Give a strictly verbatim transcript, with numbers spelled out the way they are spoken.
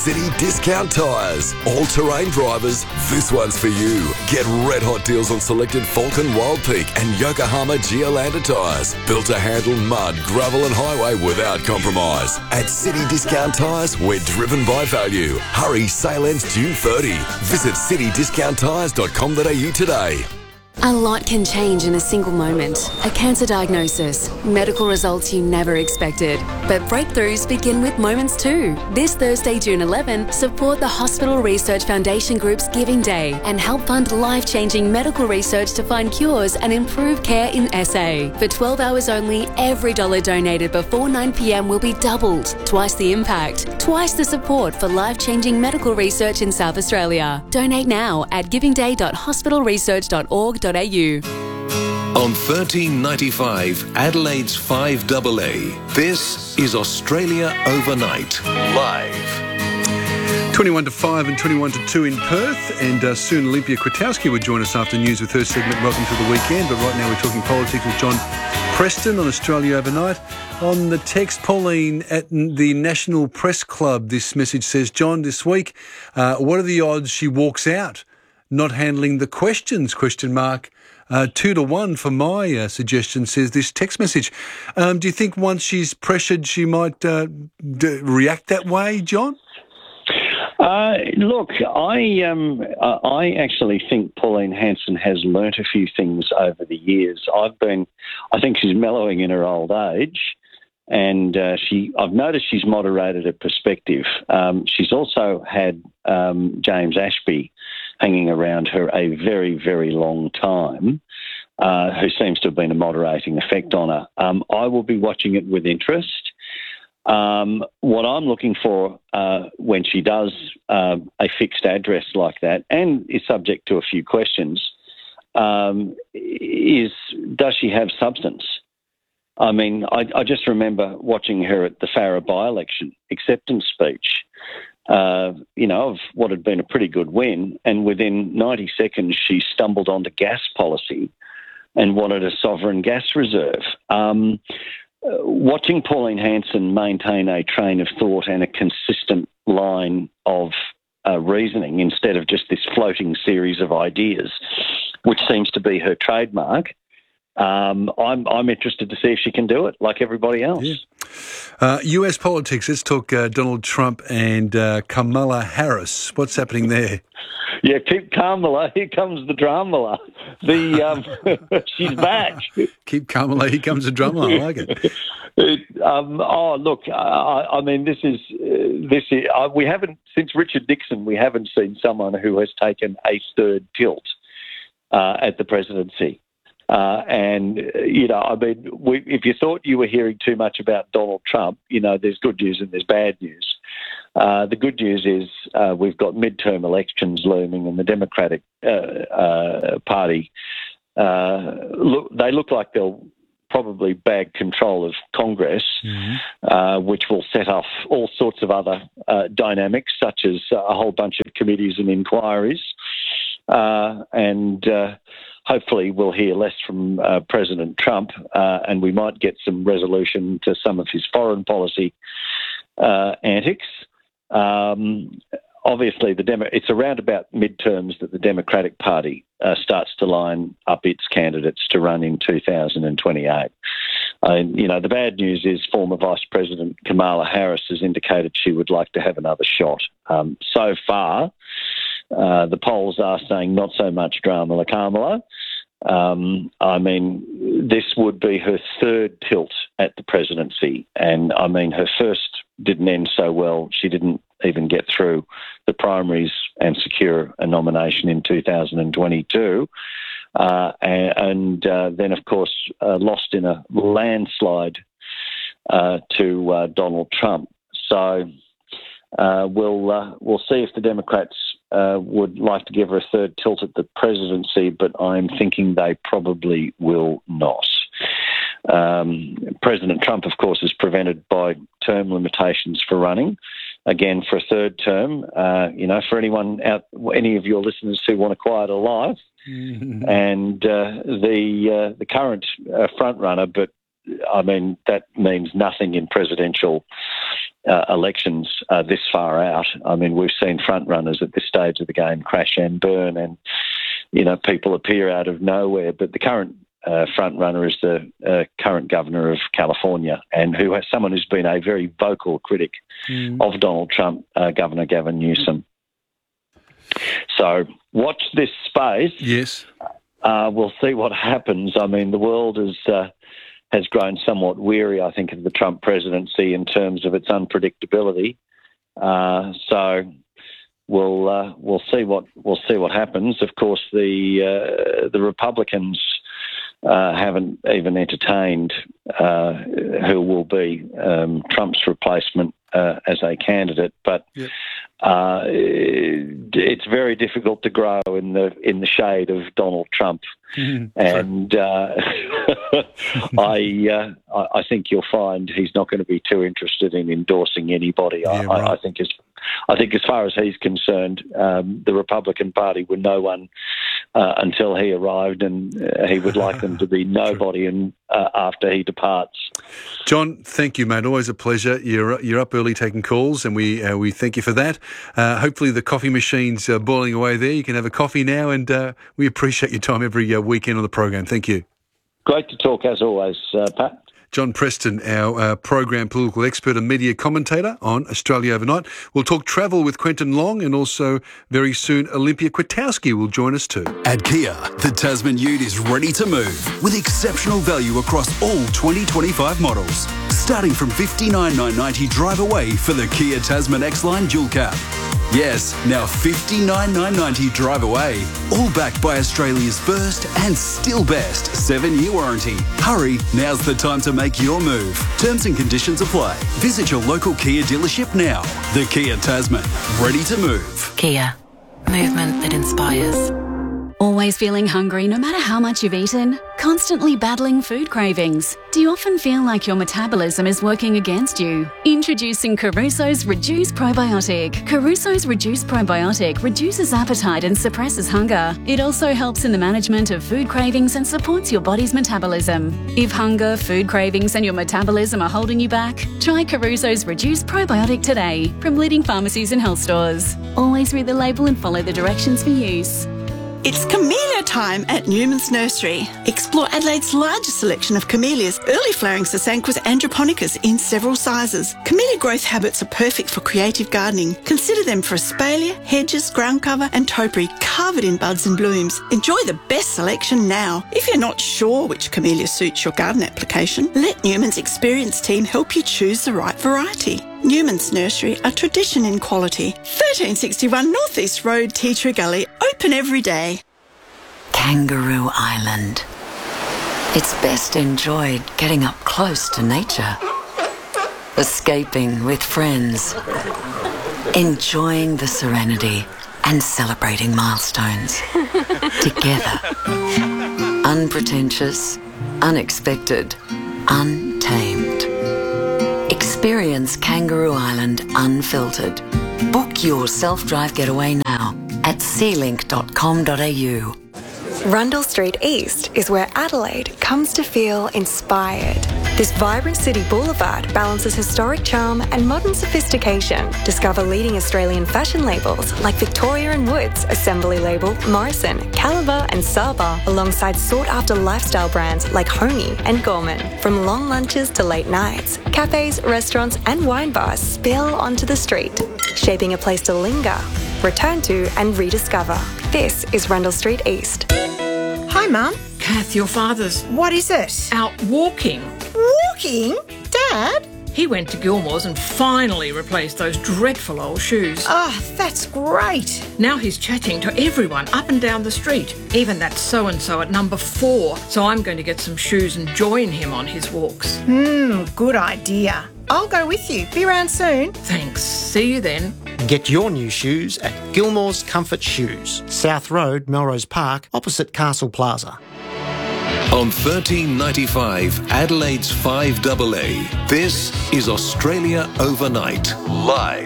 City Discount Tyres. All-terrain drivers, this one's for you. Get red-hot deals on selected Falcon, Wild Peak and Yokohama Geolandar tyres. Built to handle mud, gravel and highway without compromise. At City Discount Tyres, we're driven by value. Hurry, sale ends June thirtieth. Visit city discount tyres dot com dot a u today. A lot can change in a single moment. A cancer diagnosis, medical results you never expected. But breakthroughs begin with moments too. This Thursday, June eleventh, support the Hospital Research Foundation Group's Giving Day and help fund life-changing medical research to find cures and improve care in S A. For twelve hours only, every dollar donated before nine p m will be doubled. Twice the impact, twice the support for life-changing medical research in South Australia. Donate now at giving day dot hospital research dot org dot a u. On thirteen ninety-five, Adelaide's five A A, this is Australia Overnight, live. twenty-one to five and twenty-one to two in Perth, and uh, soon Olympia Kwiatkowski will join us after news with her segment Welcome to the Weekend. But right now we're talking politics with John Preston on Australia Overnight. On the text, Pauline at the National Press Club, this message says, John, this week, uh, what are the odds she walks out not handling the questions, question mark. Uh, two to one for my uh, suggestion, says this text message. Um, do you think once she's pressured she might uh, d- react that way, John? Uh, look, I um, I actually think Pauline Hanson has learnt a few things over the years. I've been, I think she's mellowing in her old age, and uh, she I've noticed she's moderated her perspective. Um, she's also had um, James Ashby hanging around her a very, very long time, uh, who seems to have been a moderating effect on her. Um, I will be watching it with interest. Um, what I'm looking for uh, when she does uh, a fixed address like that and is subject to a few questions um, is, does she have substance? I mean, I, I just remember watching her at the Farrer by-election acceptance speech, uh, you know, of what had been a pretty good win, and within ninety seconds she stumbled onto gas policy and wanted a sovereign gas reserve. Um, uh, watching Pauline Hanson maintain a train of thought and a consistent line of uh, reasoning instead of just this floating series of ideas, which seems to be her trademark, Um, I'm I'm interested to see if she can do it like everybody else. Yeah. Uh, U S politics, let's talk uh, Donald Trump and uh, Kamala Harris. What's happening there? Yeah, keep Kamala. Here comes the drama. The um, she's back. Keep Kamala. Here comes the drama. I like it. it um, oh, look. I, I mean, this is uh, this is uh, we haven't since Richard Nixon. We haven't seen someone who has taken a third tilt uh, at the presidency. Uh, and, you know, I mean, we, if you thought you were hearing too much about Donald Trump, you know, there's good news and there's bad news. Uh, the good news is uh, we've got midterm elections looming, and the Democratic uh, uh, Party, uh, look, they look like they'll probably bag control of Congress, mm-hmm. uh, which will set off all sorts of other uh, dynamics, such as a whole bunch of committees and inquiries. Uh, and uh, hopefully we'll hear less from uh, President Trump, uh, and we might get some resolution to some of his foreign policy uh, antics. Um, obviously, the Demo- it's around about midterms that the Democratic Party uh, starts to line up its candidates to run in two thousand twenty-eight. Uh, you know, the bad news is former Vice President Kamala Harris has indicated she would like to have another shot. Um, so far, Uh, the polls are saying not so much drama, La Kamala. Um, I mean, this would be her third tilt at the presidency. And, I mean, her first didn't end so well. She didn't even get through the primaries and secure a nomination in two thousand twenty-two. Uh, and and uh, then, of course, uh, lost in a landslide uh, to uh, Donald Trump. So uh, we'll uh, we'll see if the Democrats Uh, would like to give her a third tilt at the presidency, but I'm thinking they probably will not. Um, President Trump, of course, is prevented by term limitations for running. Again, for a third term, uh, you know, for anyone out, any of your listeners who want a quieter life, mm-hmm. and uh, the uh, the current uh, front runner, but I mean, that means nothing in presidential uh, elections uh, this far out. I mean, we've seen front runners at this stage of the game crash and burn, and you know, people appear out of nowhere. But the current uh, front runner is the uh, current governor of California, and who has someone who's been a very vocal critic mm. of Donald Trump, uh, Governor Gavin Newsom. So watch this space. Yes. Uh, we'll see what happens. I mean, the world is, uh, has grown somewhat weary, I think, of the Trump presidency in terms of its unpredictability. Uh, so we'll uh, we'll see what we'll see what happens. Of course, the uh, the Republicans uh, haven't even entertained uh, who will be um, Trump's replacement uh, as a candidate, but. Yep. Uh, it's very difficult to grow in the in the shade of Donald Trump, mm-hmm. and uh, I uh, I think you'll find he's not going to be too interested in endorsing anybody. Yeah, I, right. I, I think as I think as far as he's concerned, um, the Republican Party were no one uh, until he arrived, and uh, he would like them to be nobody and uh, after he departs. John, thank you, mate. Always a pleasure. You're you're up early taking calls, and we uh, we thank you for that. Uh, hopefully the coffee machine's uh, boiling away there. You can have a coffee now, and uh, we appreciate your time every uh, weekend on the program. Thank you. Great to talk as always, uh, Pat. John Preston, our uh, program political expert and media commentator on Australia Overnight. We'll talk travel with Quentin Long, and also very soon Olympia Kwiatkowski will join us too. At Kia, the Tasman Ute is ready to move with exceptional value across all twenty twenty-five models. Starting from fifty-nine thousand nine hundred ninety drive away for the Kia Tasman X-Line Dual Cab. Yes, now fifty-nine thousand nine hundred ninety drive away. All backed by Australia's first and still best seven-year warranty. Hurry, now's the time to make your move. Terms and conditions apply. Visit your local Kia dealership now. The Kia Tasman, ready to move. Kia, movement that inspires. Always feeling hungry no matter how much you've eaten? Constantly battling food cravings? Do you often feel like your metabolism is working against you? Introducing Caruso's Reduce Probiotic. Caruso's Reduce Probiotic reduces appetite and suppresses hunger. It also helps in the management of food cravings and supports your body's metabolism. If hunger, food cravings and your metabolism are holding you back, try Caruso's Reduce Probiotic today from leading pharmacies and health stores. Always read the label and follow the directions for use. It's camellia time at Newman's Nursery. Explore Adelaide's largest selection of camellias, early flowering Sasanquas androponicas in several sizes. Camellia growth habits are perfect for creative gardening. Consider them for espalier, hedges, ground cover and topiary covered in buds and blooms. Enjoy the best selection now. If you're not sure which camellia suits your garden application, let Newman's experienced team help you choose the right variety. Newman's Nursery, a tradition in quality. thirteen sixty-one North East Road, Tea Tree Gully, open every day. Kangaroo Island. It's best enjoyed getting up close to nature. Escaping with friends. Enjoying the serenity and celebrating milestones. Together. Unpretentious, unexpected, untamed. Experience Kangaroo Island unfiltered. Book your self-drive getaway now at sea link dot com dot a u. Rundle Street East is where Adelaide comes to feel inspired. This vibrant city boulevard balances historic charm and modern sophistication. Discover leading Australian fashion labels like Victoria and Woods, Assembly Label, Morrison, Caliber and Saba, alongside sought-after lifestyle brands like Honey and Gorman. From long lunches to late nights, cafes, restaurants and wine bars spill onto the street, shaping a place to linger, return to and rediscover. This is Rundle Street East. Hi, Mum. Kath, your father's What is it? out walking. Walking? Dad? He went to Gilmore's and finally replaced those dreadful old shoes. Oh, that's great. Now he's chatting to everyone up and down the street, even that so-and-so at number four. So I'm going to get some shoes and join him on his walks. Hmm, good idea. I'll go with you. Be around soon. Thanks. See you then. Get your new shoes at Gilmore's Comfort Shoes, South Road, Melrose Park, opposite Castle Plaza. On thirteen ninety-five, Adelaide's five double A, this is Australia Overnight, live.